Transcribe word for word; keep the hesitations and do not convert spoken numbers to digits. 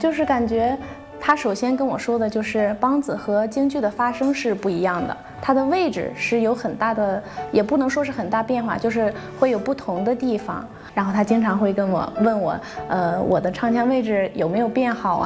就是感觉他首先跟我说的就是梆子和京剧的发声是不一样的，它的位置是有很大的，也不能说是很大变化，就是会有不同的地方。然后他经常会跟我问我，呃，我的唱腔位置有没有变好啊？